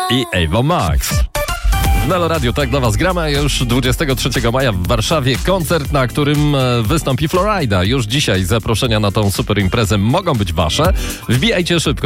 i Ava Max. W Melo Radio tak dla was gramy. Już 23 maja w Warszawie koncert, na którym wystąpi Florida. Już dzisiaj zaproszenia na tą super imprezę mogą być wasze. Wbijajcie szybko.